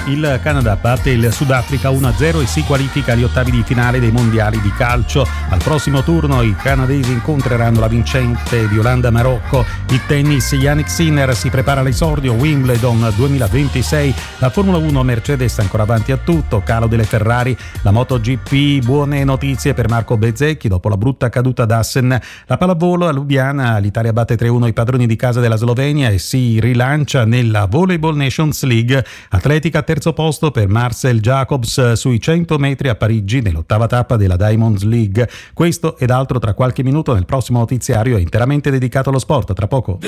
Il Canada batte il Sudafrica 1-0 e si qualifica agli ottavi di finale dei mondiali di calcio. Al prossimo turno i canadesi incontreranno la vincente di Olanda-Marocco. Il tennis, Jannik Sinner si prepara all'esordio Wimbledon 2026. La Formula 1, Mercedes ancora avanti a tutto, calo delle Ferrari. La MotoGP, buone notizie per Marco Bezzecchi dopo la brutta caduta ad Assen. La pallavolo a Lubiana, l'Italia batte 3-1 i padroni di casa della Slovenia e si rilancia nella Volleyball Nations League. Atletica terzo posto per Marcel Jacobs sui 100 metri a Parigi nell'ottava tappa della Diamonds League. Questo ed altro tra qualche minuto nel prossimo notiziario interamente dedicato allo sport. Tra poco.